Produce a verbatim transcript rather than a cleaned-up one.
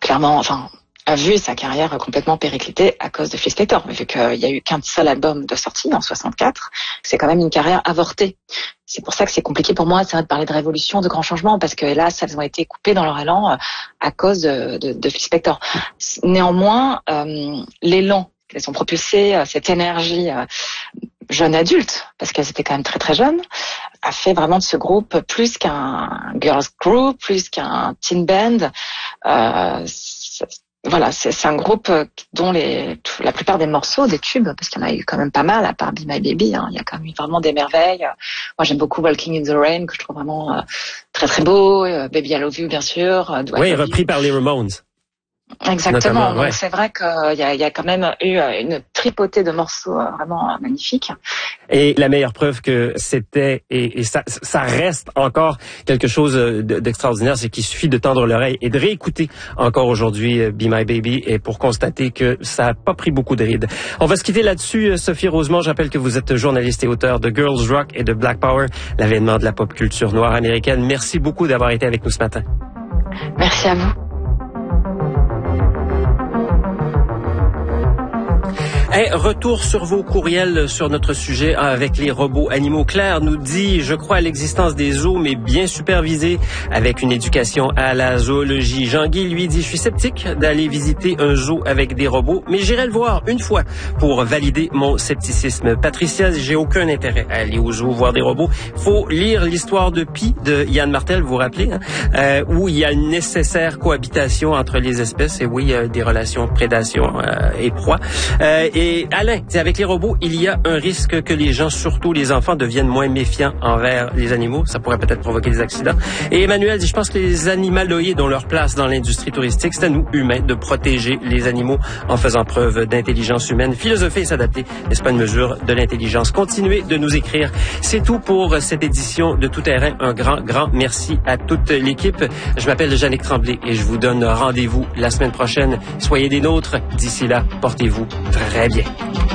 clairement, enfin, a vu sa carrière complètement périclitée à cause de Phil Spector. Vu qu'il y a eu qu'un seul album de sortie en soixante-quatre, c'est quand même une carrière avortée. C'est pour ça que c'est compliqué pour moi, c'est vrai, de parler de révolution, de grands changements, parce que hélas, elles ont été coupées dans leur élan à cause de, de, de Phil Spector. Néanmoins, euh, l'élan qu'elles ont propulsé, cette énergie euh, jeune adulte, parce qu'elles étaient quand même très très jeunes, a fait vraiment de ce groupe plus qu'un girls group, plus qu'un teen band. Euh, Voilà, c'est, c'est un groupe dont les, tout, la plupart des morceaux, des tubes, parce qu'il y en a eu quand même pas mal, à part Be My Baby, hein, il y a quand même eu vraiment des merveilles. Moi, j'aime beaucoup Walking in the Rain, que je trouve vraiment euh, très très beau. Euh, Baby I Love You, bien sûr. Euh, oui, repris par les Ramones. Exactement. Donc ouais. c'est vrai qu'il y a, il y a quand même eu une tripotée de morceaux vraiment magnifiques. Et la meilleure preuve que c'était, et, et ça, ça reste encore quelque chose d'extraordinaire, c'est qu'il suffit de tendre l'oreille et de réécouter encore aujourd'hui Be My Baby, et pour constater que ça n'a pas pris beaucoup de rides. On va se quitter là-dessus. Sophie Rosemont, je rappelle que vous êtes journaliste et auteur de Girls Rock et de Black Power, l'avènement de la pop culture noire américaine. Merci beaucoup d'avoir été avec nous ce matin. Merci à vous. Hey, retour sur vos courriels sur notre sujet avec les robots animaux. Claire nous dit, je crois à l'existence des zoos, mais bien supervisés, avec une éducation à la zoologie. Jean-Guy lui dit, je suis sceptique d'aller visiter un zoo avec des robots, mais j'irai le voir une fois pour valider mon scepticisme. Patricia, j'ai aucun intérêt à aller au zoo voir des robots. Faut lire l'histoire de Pi de Yann Martel, vous vous rappelez, hein, euh, où il y a une nécessaire cohabitation entre les espèces, et oui, il y a des relations prédation euh, et proie. Euh, et Et Alain, avec les robots, il y a un risque que les gens, surtout les enfants, deviennent moins méfiants envers les animaux. Ça pourrait peut-être provoquer des accidents. Et Emmanuel dit, je pense que les animaloïdes ont leur place dans l'industrie touristique. C'est à nous, humains, de protéger les animaux en faisant preuve d'intelligence humaine. Philosopher et s'adapter, n'est-ce pas une mesure de l'intelligence? Continuez de nous écrire. C'est tout pour cette édition de Tout Terrain. Un grand, grand merci à toute l'équipe. Je m'appelle Jannick Tremblay et je vous donne rendez-vous la semaine prochaine. Soyez des nôtres. D'ici là, portez-vous très bien.